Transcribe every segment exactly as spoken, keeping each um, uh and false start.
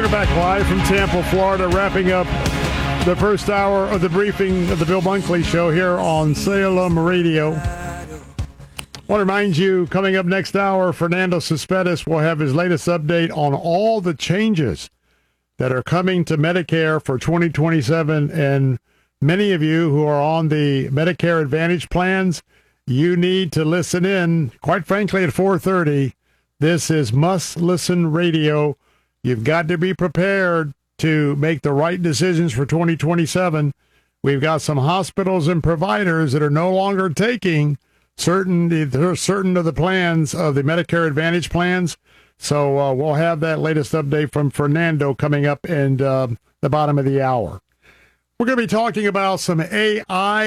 Welcome back live from Tampa, Florida, wrapping up the first hour of the briefing of the Bill Bunkley Show here on Salem Radio. I want to remind you, coming up next hour, Fernando Cespedes will have his latest update on all the changes that are coming to Medicare for twenty twenty-seven. And many of you who are on the Medicare Advantage plans, you need to listen in, quite frankly, at four thirty. This is Must Listen Radio. You've got to be prepared to make the right decisions for twenty twenty-seven. We've got some hospitals and providers that are no longer taking certain, certain of the plans of the Medicare Advantage plans. So uh, we'll have that latest update from Fernando coming up in uh, the bottom of the hour. We're going to be talking about some A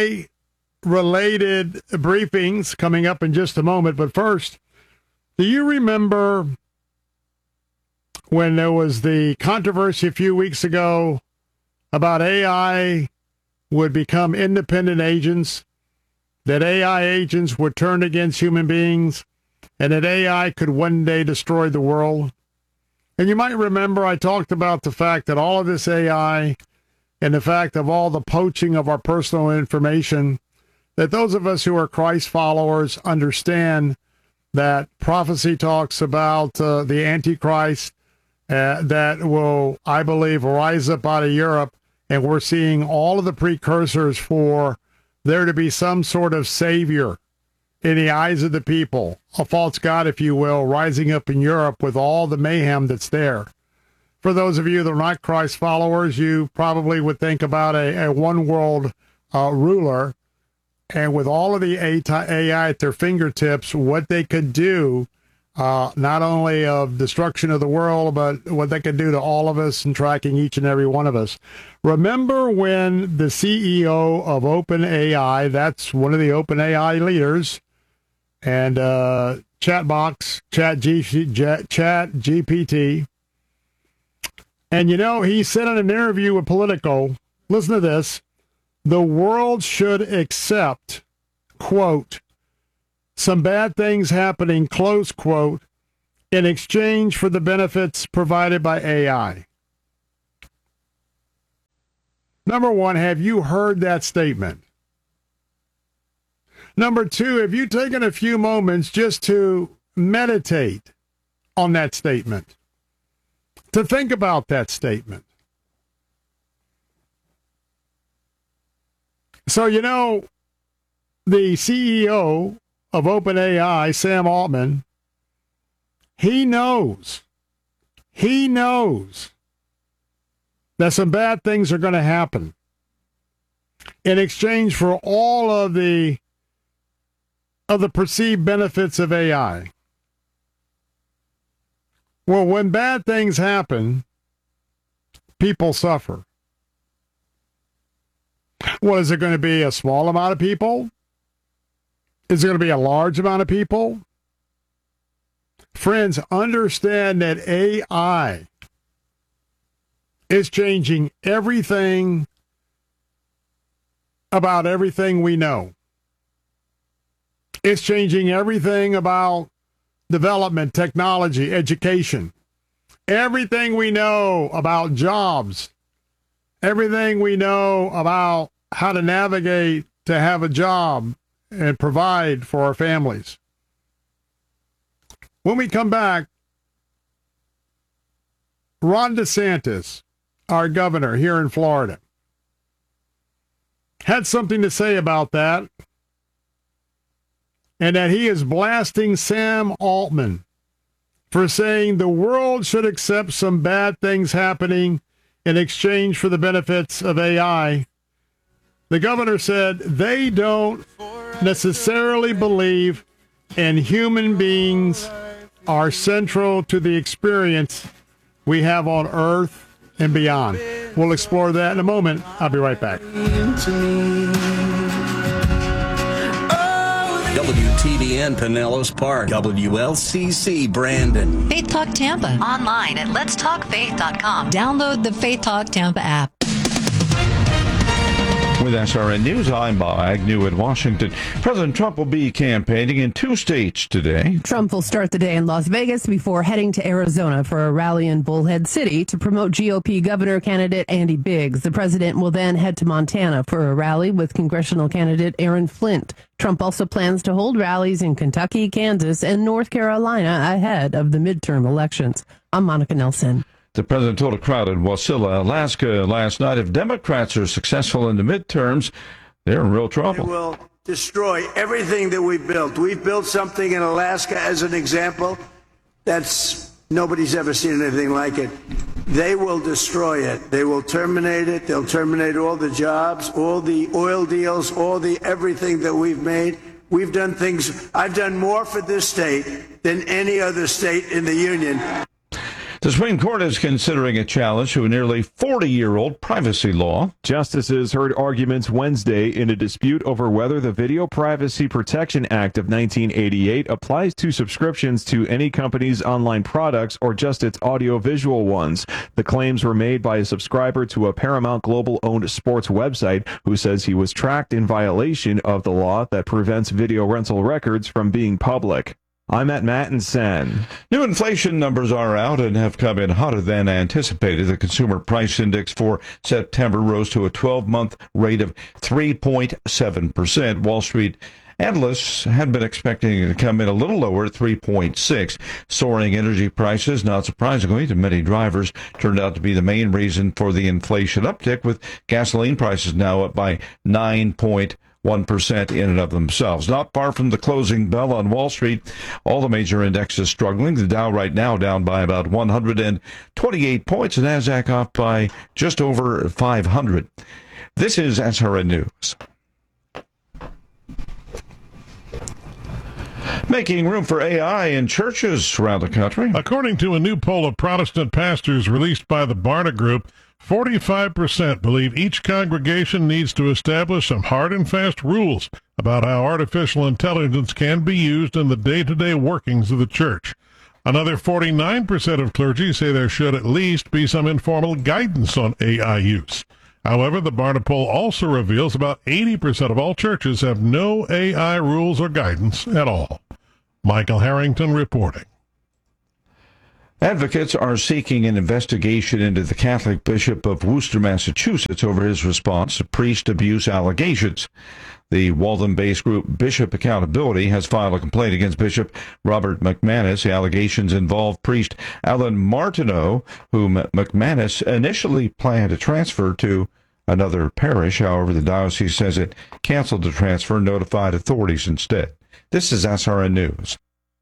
I-related briefings coming up in just a moment. But first, do you remember when there was the controversy a few weeks ago about A I would become independent agents, that A I agents would turn against human beings, and that A I could one day destroy the world? And you might remember I talked about the fact that all of this A I and the fact of all the poaching of our personal information, that those of us who are Christ followers understand that prophecy talks about uh, the Antichrist uh, that will, I believe, rise up out of Europe, and we're seeing all of the precursors for there to be some sort of savior in the eyes of the people, a false god, if you will, rising up in Europe with all the mayhem that's there. For those of you that are not Christ followers, you probably would think about a, a one-world uh, ruler, and with all of the A I at their fingertips, what they could do, uh, not only of destruction of the world, but what they could do to all of us and tracking each and every one of us. Remember when the C E O of OpenAI, that's one of the OpenAI leaders, and uh, Chatbox, Chat, G, Chat G P T, and you know, he said in an interview with Politico, listen to this, the world should accept, quote, some bad things happening, close quote, in exchange for the benefits provided by A I. Number one, have you heard that statement? Number two, have you taken a few moments just to meditate on that statement? To think about that statement? So, you know, the C E O of OpenAI, Sam Altman, he knows, he knows that some bad things are going to happen in exchange for all of the of the perceived benefits of A I. Well, when bad things happen, people suffer. Well, is it going to be a small amount of people? Is it going to be a large amount of people? Friends, understand that A I is changing everything about everything we know. It's changing everything about development, technology, education. Everything we know about jobs. Everything we know about how to navigate to have a job and provide for our families. When we come back, Ron DeSantis, our governor here in Florida, had something to say about that, and that he is blasting Sam Altman for saying the world should accept some bad things happening in exchange for the benefits of A I. The governor said they don't necessarily believe in human beings are central to the experience we have on Earth and beyond. We'll explore that in a moment. I'll be right back. W T B N Pinellas Park, W L C C Brandon. Faith Talk Tampa. Online at lets talk faith dot com. Download the Faith Talk Tampa app. With S R N News, I'm Bob Agnew in Washington. President Trump will be campaigning in two states today. Trump will start the day in Las Vegas before heading to Arizona for a rally in Bullhead City to promote G O P governor candidate Andy Biggs. The president will then head to Montana for a rally with congressional candidate Aaron Flint. Trump also plans to hold rallies in Kentucky, Kansas, and North Carolina ahead of the midterm elections. I'm Monica Nelson. The president told a crowd in Wasilla, Alaska last night, if Democrats are successful in the midterms, they're in real trouble. They will destroy everything that we've built. We've built something in Alaska, as an example, that's nobody's ever seen anything like it. They will destroy it. They will terminate it. They'll terminate all the jobs, all the oil deals, all the everything that we've made. We've done things. I've done more for this state than any other state in the union. The Supreme Court is considering a challenge to a nearly forty-year-old privacy law. Justices heard arguments Wednesday in a dispute over whether the Video Privacy Protection Act of nineteen eighty-eight applies to subscriptions to any company's online products or just its audiovisual ones. The claims were made by a subscriber to a Paramount Global-owned sports website who says he was tracked in violation of the law that prevents video rental records from being public. I'm at Mattinson. New inflation numbers are out and have come in hotter than anticipated. The Consumer Price Index for September rose to a twelve-month rate of three point seven percent. Wall Street analysts had been expecting it to come in a little lower at three point six. Soaring energy prices, not surprisingly to many drivers, turned out to be the main reason for the inflation uptick, with gasoline prices now up by nine point one percent in and of themselves. Not far from the closing bell on Wall Street, all the major indexes struggling. The Dow right now down by about one hundred twenty-eight points, and NASDAQ off by just over five hundred. This is S R N News. Making room for A I in churches around the country. According to a new poll of Protestant pastors released by the Barna Group, forty-five percent believe each congregation needs to establish some hard and fast rules about how artificial intelligence can be used in the day-to-day workings of the church. Another forty-nine percent of clergy say there should at least be some informal guidance on A I use. However, the Barna poll also reveals about eighty percent of all churches have no A I rules or guidance at all. Michael Harrington reporting. Advocates are seeking an investigation into the Catholic Bishop of Worcester, Massachusetts, over his response to priest abuse allegations. The Waltham-based group Bishop Accountability has filed a complaint against Bishop Robert McManus. The allegations involve priest Alan Martineau, whom McManus initially planned to transfer to another parish. However, the diocese says it canceled the transfer and notified authorities instead. This is S R N News.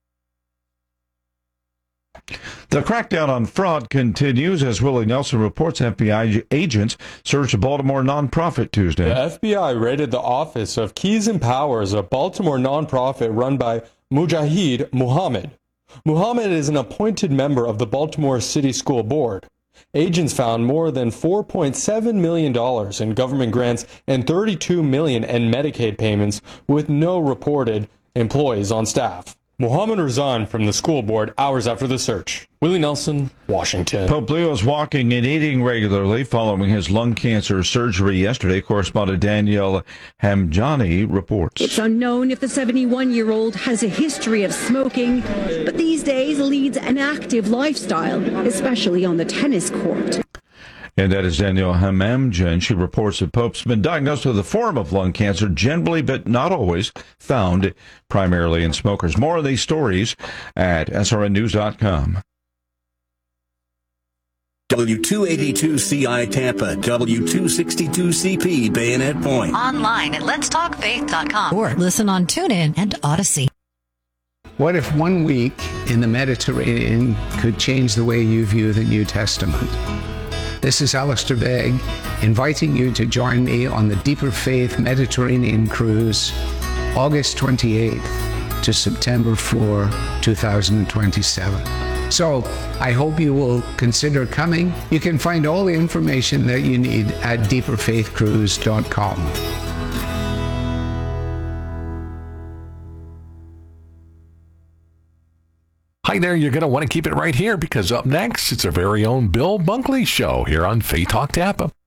The crackdown on fraud continues as Willie Nelson reports. F B I agents searched a Baltimore nonprofit Tuesday. The F B I raided the office of Keys and Powers, a Baltimore nonprofit run by Mujahid Muhammad. Muhammad is an appointed member of the Baltimore City School Board. Agents found more than four point seven million dollars in government grants and thirty-two million dollars in Medicaid payments with no reported employees on staff. Muhammad resigned from the school board hours after the search. Willie Nelson, Washington. Pope Leo is walking and eating regularly following his lung cancer surgery yesterday. Correspondent Danielle Hamjani reports. It's unknown if the seventy-one-year-old has a history of smoking, but these days leads an active lifestyle, especially on the tennis court. And that is Danielle Hamamjan. She reports that Pope's been diagnosed with a form of lung cancer, generally but not always, found primarily in smokers. More of these stories at S R N news dot com. W two eighty-two C I Tampa, W two sixty-two C P Bayonet Point. Online at lets talk faith dot com. Or listen on TuneIn and Odyssey. What if one week in the Mediterranean could change the way you view the New Testament? This is Alistair Begg, inviting you to join me on the Deeper Faith Mediterranean Cruise, August twenty-eighth to September fourth, two thousand twenty-seven. So, I hope you will consider coming. You can find all the information that you need at deeper faith cruise dot com. Hi there, you're going to want to keep it right here because up next, it's our very own Bill Bunkley Show here on Faith Talk Tampa.